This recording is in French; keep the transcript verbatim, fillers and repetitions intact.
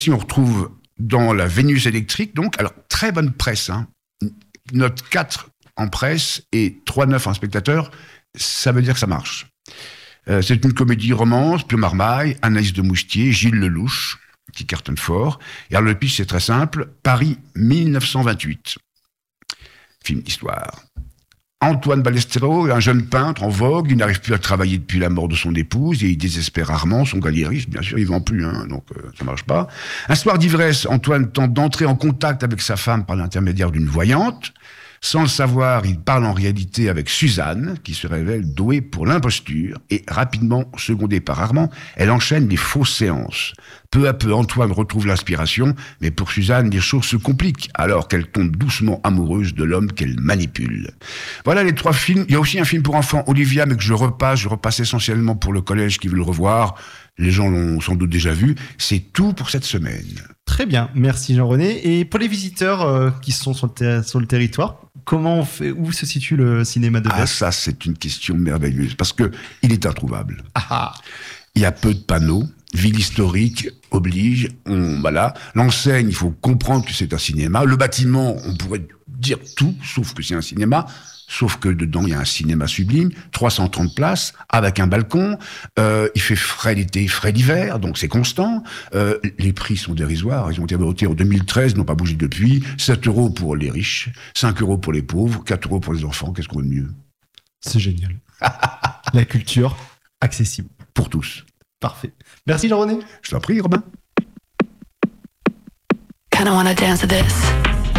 Si on retrouve dans la Vénus électrique, donc, alors très bonne presse, hein. Note quatre en presse et trois virgule neuf en spectateur, ça veut dire que ça marche. Euh, c'est une comédie romance, Pio Marmaille, Anaïs de Moustier, Gilles Lelouch, qui cartonne fort. Et alors le pitch, c'est très simple, Paris dix-neuf cent vingt-huit. Film d'histoire. Antoine Ballesteros est un jeune peintre en vogue, il n'arrive plus à travailler depuis la mort de son épouse et il désespère rarement, son galériste, bien sûr, il vend plus, hein, donc euh, ça marche pas. Un soir d'ivresse, Antoine tente d'entrer en contact avec sa femme par l'intermédiaire d'une voyante. Sans le savoir, il parle en réalité avec Suzanne, qui se révèle douée pour l'imposture, et rapidement, secondée par Armand, elle enchaîne les fausses séances. Peu à peu, Antoine retrouve l'inspiration, mais pour Suzanne, les choses se compliquent, alors qu'elle tombe doucement amoureuse de l'homme qu'elle manipule. Voilà les trois films. Il y a aussi un film pour enfants, Olivia, mais que je repasse, je repasse essentiellement pour le collège qui veut le revoir. Les gens l'ont sans doute déjà vu. C'est tout pour cette semaine. Très bien, merci Jean-René. Et pour les visiteurs euh, qui sont sur le, ter- sur le territoire, comment on fait, où se situe le cinéma de Besse ? Ah, ça, c'est une question merveilleuse, parce que il est introuvable. Ah, ah. Il y a peu de panneaux. Ville historique oblige. On, voilà. L'enseigne, il faut comprendre que c'est un cinéma. Le bâtiment, on pourrait dire tout, sauf que c'est un cinéma. Sauf que dedans, il y a un cinéma sublime, trois cent trente places, avec un balcon. Euh, il fait frais l'été, frais l'hiver, donc c'est constant. Euh, les prix sont dérisoires. Ils ont été votés en deux mille treize, n'ont pas bougé depuis. sept euros pour les riches, cinq euros pour les pauvres, quatre euros pour les enfants. Qu'est-ce qu'on veut de mieux ? C'est génial. La culture accessible. Pour tous. Parfait. Merci Jean-René. Je t'en prie, Robin. Kinda wanna dance to this.